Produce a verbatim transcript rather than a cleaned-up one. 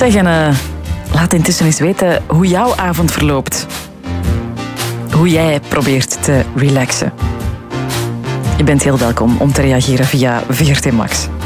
Zeg, en uh, laat intussen eens weten hoe jouw avond verloopt. Hoe jij probeert te relaxen. Je bent heel welkom om te reageren via V R T Max.